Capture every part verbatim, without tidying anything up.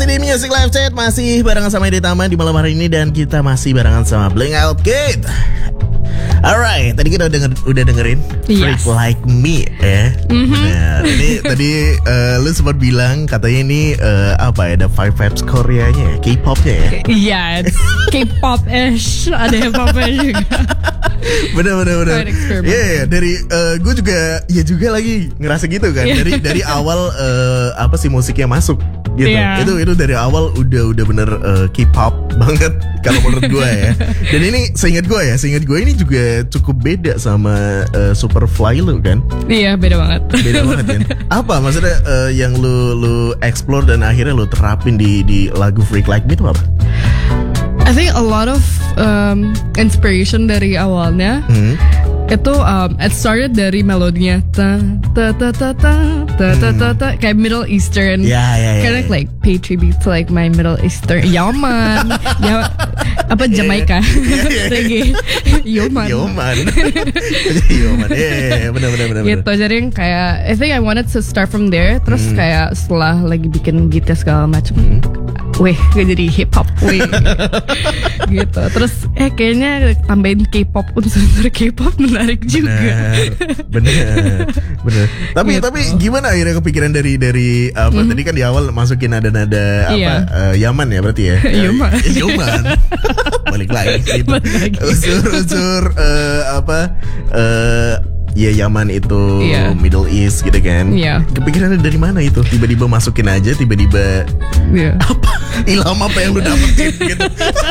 di Music Live Chat masih barengan sama Edi Tama di malam hari ini dan kita masih barengan sama Blink Out Kid. Alright, tadi kita udah denger, udah dengerin yes. Freak Like Me ya. Mm-hmm. Benar. Ini tadi uh, lu sempat bilang katanya ini uh, apa ya, ada five vibes Koreanya, K-popnya ya. Iya, yeah, K-pop-ish, ada hip-hopnya juga. Bener bener bener. Iya yeah, yeah, dari uh, gue juga ya juga lagi ngerasa gitu kan. Yeah. Dari dari awal uh, apa sih musiknya masuk gitu. Yeah. Itu itu dari awal udah udah bener uh, K-pop banget kalau menurut gue ya. Dan ini seingat gue ya, seingat gue ini juga cukup beda sama uh, Superfly lu kan. Iya, beda banget. Beda banget kan. Apa maksudnya uh, yang lu lu explore dan akhirnya lu terapin di di lagu Freak Like Me itu apa? I think a lot of um, inspiration dari awalnya hmm. itu um, it started dari melodinya ta ta ta ta ta ta ta ta ta kayak Middle Eastern, yeah, yeah, yeah, kind of yeah. like pay tribute to like my Middle Eastern Yaman, ya apa Jamaica, reggae, Yaman, Yaman, Yaman, yeah, benar benar benar. Gitu, jadi yang kayak I think I wanted to start from there, terus hmm. kayak setelah lagi bikin gitar segala macam. Hmm. Weh, gue jadi hip hop, weh, gitu. Terus, eh kayaknya tambahin K-pop, unsur K-pop menarik juga. Bener, bener. Tapi, gitu. Tapi gimana akhirnya kepikiran dari dari apa? Mm-hmm. Tadi kan di awal masukin nada-nada apa? Iya. Uh, Yaman ya berarti ya? Yaman. Uh, Yaman. Balik lagi. Gitu. Unsur-unsur uh, apa? Uh, Ya Yaman itu yeah. Middle East gitu kan. yeah. Kepikirannya dari mana itu? Tiba-tiba masukin aja, tiba-tiba yeah. Apa? Ilham apa yang lu dapetin gitu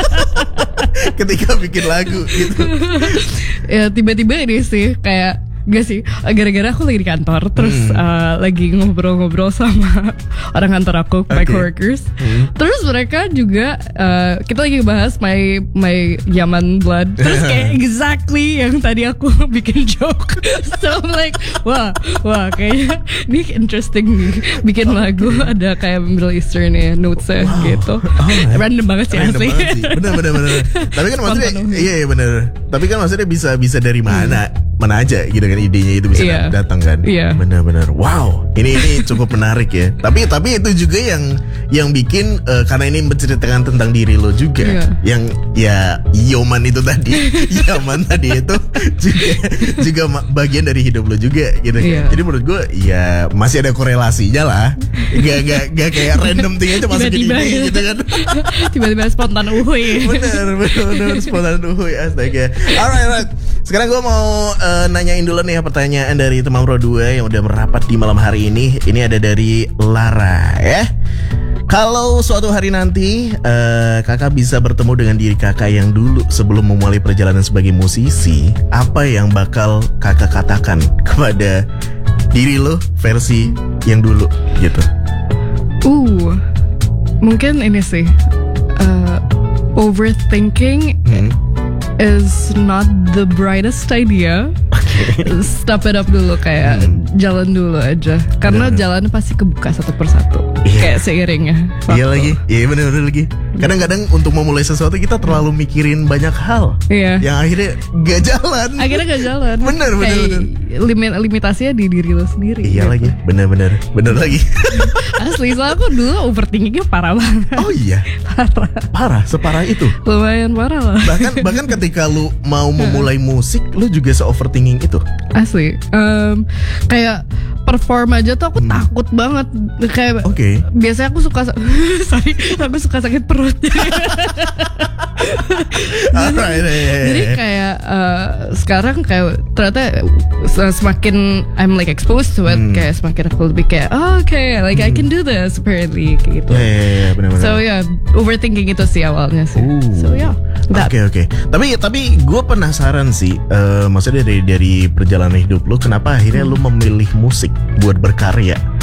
ketika bikin lagu gitu. Ya tiba-tiba ini sih kayak gak sih, gara-gara aku lagi di kantor terus hmm. uh, lagi ngobrol-ngobrol sama orang kantor aku, okay. my coworkers. Hmm. Terus mereka juga uh, kita lagi bahas my my Yaman blood. Terus kayak exactly yang tadi aku bikin joke. So I'm like, wah, wah kayaknya ini interesting nih. Bikin lagu ada kayak Middle Eastern ya notesnya wow. gitu. Oh, random banget sih asli. Bener bener bener. Tapi kan maksudnya iya iya bener. Tapi kan maksudnya bisa bisa dari mana? Hmm. Mana aja gitu kan idenya itu bisa yeah. datang kan. yeah. Benar-benar wow, ini ini cukup menarik ya. Tapi tapi itu juga yang yang bikin uh, karena ini menceritakan tentang diri lo juga. yeah. Yang ya Yaman itu tadi Yaman tadi itu juga juga bagian dari hidup lo juga gitu yeah. kan. Jadi menurut gue ya masih ada korelasinya lah. Gak gak gak kayak random thing aja masukin ini gitu kan. Tiba-tiba spontan uhuy. Bener bener bener spontan uhuy astaga. Alright alright. Sekarang gue mau uh, nanyain dulu nih pertanyaan dari Temam Pro dua yang udah merapat di malam hari ini. Ini ada dari Lara ya. Kalau suatu hari nanti uh, kakak bisa bertemu dengan diri kakak yang dulu sebelum memulai perjalanan sebagai musisi, apa yang bakal kakak katakan kepada diri lo versi yang dulu gitu? Uh, mungkin ini sih uh, overthinking hmm. is not the brightest idea. Stop it up dulu, kayak hmm. jalan dulu aja. Karena bener. Jalannya pasti kebuka satu persatu. Yeah. Kayak seiringnya waktu. Iya lagi, iya bener-bener lagi. Kadang-kadang untuk memulai sesuatu kita terlalu mikirin banyak hal. Iya. Yang akhirnya gak jalan. Akhirnya gak jalan. Bener, bener, bener. Limit, limitasinya di diri lo sendiri. Iya gitu. Lagi, bener-bener, bener lagi. Asli, soalnya aku dulu overthinkingnya parah banget. Oh iya? Parah. Parah, separah itu? Lumayan parah lah. Bahkan bahkan ketika lu mau memulai musik, lu juga se-overthinking itu? Asli, um, kayak perform aja tuh aku hmm. takut banget. Kayak okay. biasanya aku suka sorry, aku suka sakit perut. Alright, yeah, yeah. Jadi kayak uh, sekarang kayak ternyata semakin I'm like exposed to it, hmm. kayak semakin aku lebih kayak oh, oke, okay, like hmm. I can do this apparently kayak gitu. Yeah, yeah, yeah, benar-benar. So yeah, overthinking itu sih awalnya sih. Ooh. So yeah. Oke okay, oke. Okay. Tapi tapi gue penasaran sih, uh, maksudnya dari dari perjalanan hidup lu, kenapa akhirnya hmm. lu memilih musik buat berkarya?